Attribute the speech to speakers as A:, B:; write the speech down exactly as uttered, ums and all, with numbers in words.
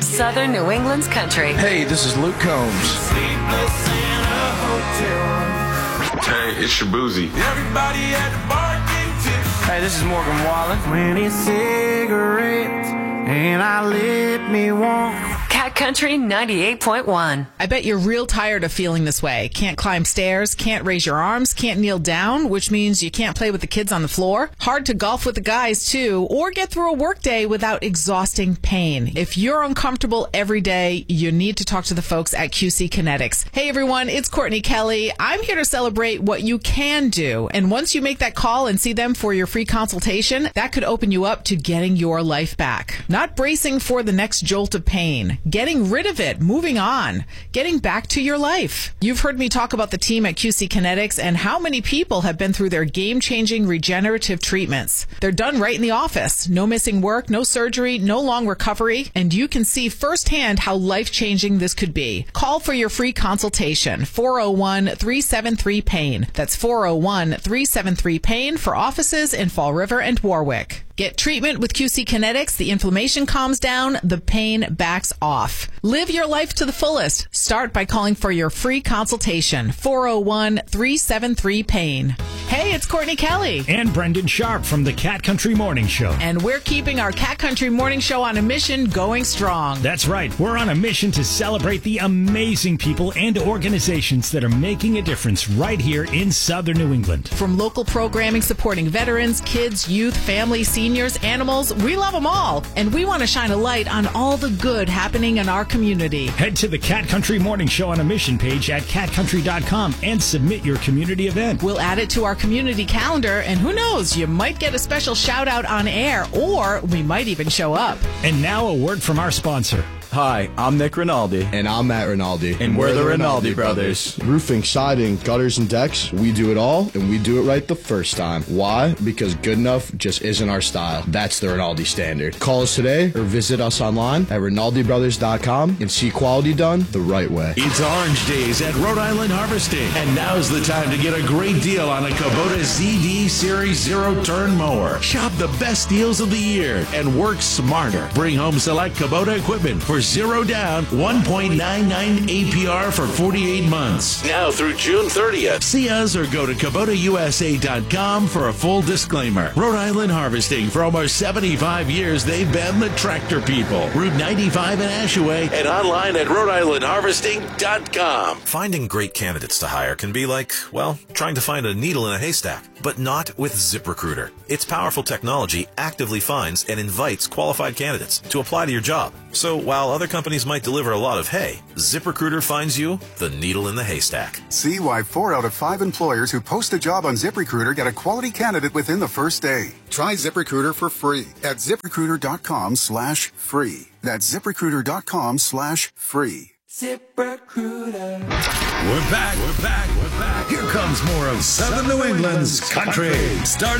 A: Southern New England's country.
B: Hey, this is Luke Combs.
C: Hey, it's Shabuzi.
D: Everybody at the bar getting tips.
B: Hey, this is Morgan Wallen.
D: twenty cigarettes, and I lit me one.
A: Cat Country ninety-eight point one.
E: I bet you're real tired of feeling this way. Can't climb stairs, can't raise your arms, can't kneel down, which means you can't play with the kids on the floor. Hard to golf with the guys, too, or get through a workday without exhausting pain. If you're uncomfortable every day, you need to talk to the folks at Q C Kinetics. Hey, everyone, it's Courtney Kelly. I'm here to celebrate what you can do. And once you make that call and see them for your free consultation, that could open you up to getting your life back. Not bracing for the next jolt of pain. Getting rid of it, moving on, getting back to your life. You've heard me talk about the team at Q C Kinetics and how many people have been through their game-changing regenerative treatments. They're done right in the office. No missing work, no surgery, no long recovery, and you can see firsthand how life-changing this could be. Call for your free consultation, four oh one, three seven three, PAIN. That's four oh one, three seven three, PAIN for offices in Fall River and Warwick. Get treatment with Q C Kinetics. The inflammation calms down, the pain backs off. Live your life to the fullest. Start by calling for your free consultation, four oh one, three seven three, PAIN. Hey, it's Courtney Kelly.
F: And Brendan Sharp from the Cat Country Morning Show.
E: And we're keeping our Cat Country Morning Show on a mission going strong.
F: That's right. We're on a mission to celebrate the amazing people and organizations that are making a difference right here in Southern New England.
E: From local programming supporting veterans, kids, youth, families, seniors, animals, we love them all. And we want to shine a light on all the good happening in our community.
F: Head to the Cat Country Morning Show on a mission page at cat country dot com and submit your community event.
E: We'll add it to our community calendar, and who knows, you might get a special shout out on air, or we might even show up.
F: And now a word from our sponsor.
G: Hi, I'm Nick Rinaldi.
H: And I'm Matt Rinaldi.
G: And we're, we're the Rinaldi, Rinaldi brothers.
H: brothers. Roofing, siding, gutters, and decks, we do it all, and we do it right the first time. Why? Because good enough just isn't our style. That's the Rinaldi standard. Call us today or visit us online at rinaldi brothers dot com and see quality done the right way.
I: It's Orange Days at Rhode Island Harvesting, and now's the time to get a great deal on a Kubota Z D Series zero-turn mower. Shop the best deals of the year and work smarter. Bring home select Kubota equipment for zero down, one point nine nine A P R for forty-eight months. Now through June thirtieth. See us or go to Kubota U S A dot com for a full disclaimer. Rhode Island Harvesting, for almost seventy-five years, they've been the tractor people. Route ninety-five in Ashaway and online at rhode island harvesting dot com.
J: Finding great candidates to hire can be like, well, trying to find a needle in a haystack. But not with ZipRecruiter. Its powerful technology actively finds and invites qualified candidates to apply to your job. So while other companies might deliver a lot of hay, ZipRecruiter finds you the needle in the haystack.
K: See why four out of five employers who post a job on ZipRecruiter get a quality candidate within the first day. Try ZipRecruiter for free at ziprecruiter dot com slash free. That's ziprecruiter dot com slash free.
D: ZipRecruiter.
I: We're back, we're back, we're back. Here comes more of Southern New England's country. Starting